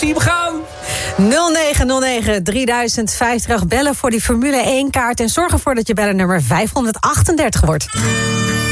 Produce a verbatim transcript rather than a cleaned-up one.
zie hem gaan. nul negen nul negen drieduizend vijftig. Bellen voor die Formule één kaart. En zorg ervoor dat je bellennummer vijfhonderdachtendertig wordt.